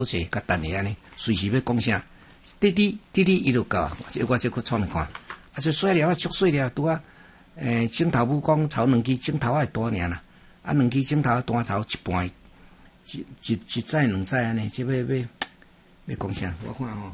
者甲等下安尼，随时要讲啥，滴滴滴滴，伊就到啊。我这去创看，啊，这细了啊，足细了，拄啊，镜头母讲炒两支镜头啊大尔啦，啊，两支镜头单炒一半，一载两载安尼，这要讲啥？我看吼，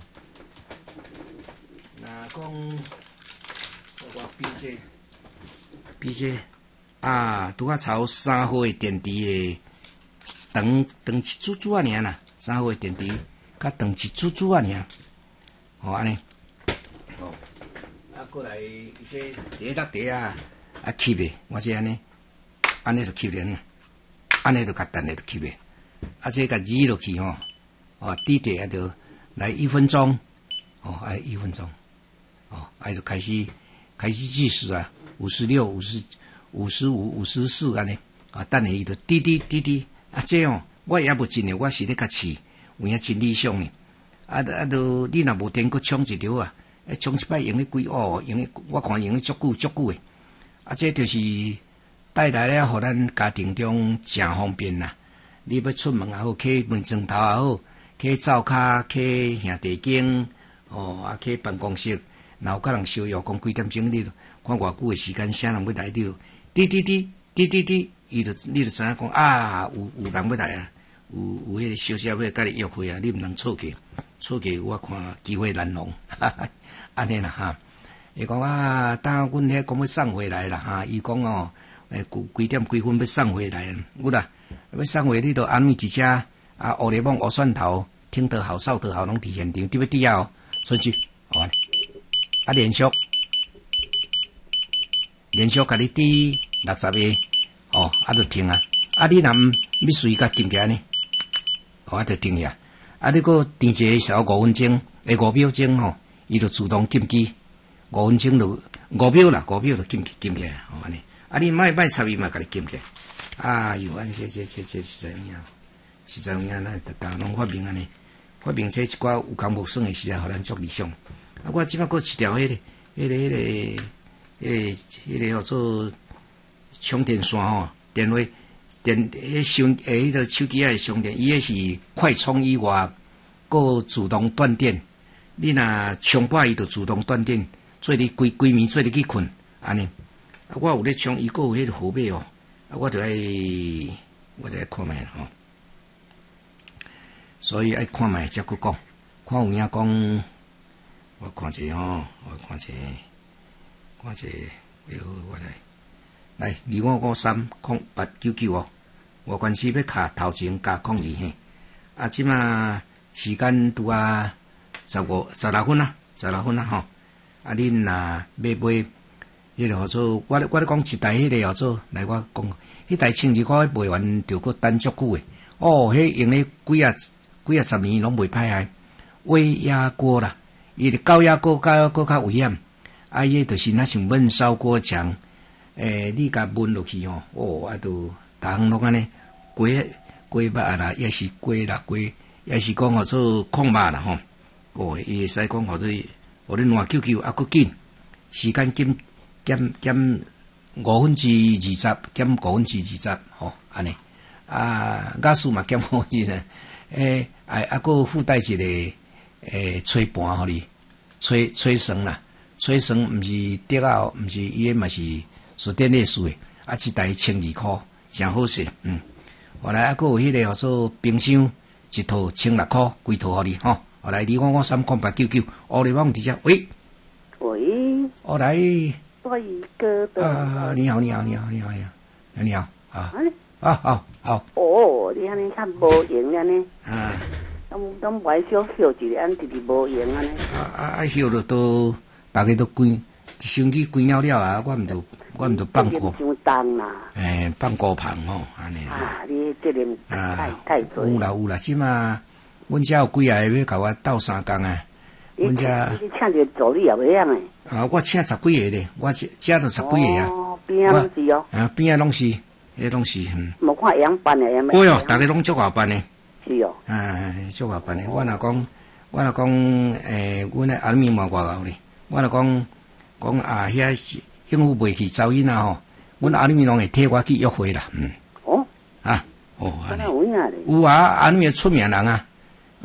若讲我比这啊，拄啊炒3号电池的长一珠珠啊尔啦，3号电池甲长一珠珠啊尔，吼安尼，哦，啊过来这第落地啊吸的，我这安尼就吸的呢，安尼就甲等下就吸的，啊这甲移落去吼，哦滴地啊就来1分钟，哦哎1分钟，哦哎就开始计时啊，56、55、54安尼，啊等下伊就滴滴滴滴。啊，这哦，我也无真诶，我是咧甲试，有影真理想呢。都你若无电，搁冲一条啊，冲一摆用咧几用咧，我看用咧足久诶。啊，这就是带来了，互咱家庭中诚方便啦。你要出门也好，去门床头也好，去灶骹，去兄弟间，啊去办公室，若有甲人相约讲几点钟，你看偌久诶时间，啥人要来，你就滴滴滴滴滴滴。你就知影讲啊，有人要来啊，有迄个小姐要甲你约会啊，你毋通错过，我看机会难逢，安尼啦哈。伊讲啊，等阮遐讲要送回来啦哈，伊讲哦，几点几分要送回来，有啦，要送回你就安慰一只啊，乌里蒙、乌蒜头，听得好，扫得好，拢伫现场，对不对啊？出去，好啊，连续甲你滴60个。哦，就停啊！你若要随甲禁起呢？就停下。你搁停一小5分钟，5秒钟吼，伊就自动禁机。5分钟就5秒啦，5秒就禁起来，安尼。你莫插伊嘛，甲你禁起。哟，安这实在有影，咱大家拢发明安尼，发明这一寡有工无算诶，实在互咱足理想。我即摆搁一条迄个叫做充电线吼，迄个手机啊充电，伊迄是快充以外，搁自动断电。你若充饱伊就自动断电，做你规暝做你去困，安尼。我有咧充，伊搁有迄个号码哦，我着爱看觅吼。所以爱看觅才去讲，看有影讲，我看者吼，看者，我来25530899哦，我关系要卡头前加02嘿。即马时间拄啊16分啦吼。恁若要买迄个叫做我咧讲一台迄个叫做来我讲，迄台1200块卖完着搁等足久诶。迄用咧几啊10年拢袂歹啊。威压锅啦，伊的高压锅较危险。伊就是若像焖烧锅强。你甲焖落去吼，就逐项拢安尼，锅肉啦，也是锅啦，也是讲做控肉啦吼。伊会使讲你换99还佫紧，时间减20%，减20%吼，安尼。雅士嘛减50%，佫附带一个吹盘互你，吹绳啦，吹绳毋是竹啊，毋是伊嘛是。是电类似诶，一台1200块，真好势。后来佫有迄个叫做冰箱，一套1600块，规套互你吼。后来25530899，里网直接喂，来， 哥的。 你好啊。好。 你安尼较无闲安尼。拢袂少休一个，直无闲安尼。 休了都大家都一星期关了啊，我毋着放过。 伤重啦。 放过棚吼，安尼。 你责任太多。 有啦，即马阮遮有几个要甲我斗3工啊。阮遮。 你请着助理也袂晓诶。 我请10几个咧，我遮就10几个啊。 边仔拢是哦。 边仔拢是，迄拢是。 无看会晓办诶。 会哦，逐个拢足好办诶。 是哦。 足好办诶。我若讲，阮诶阿咪嘛外敖咧，我若讲遐。幸福袂去走因吼，阮阿咪拢会替我去约会啦，安尼。 有影咧。 有啊，阿咪出名人啊，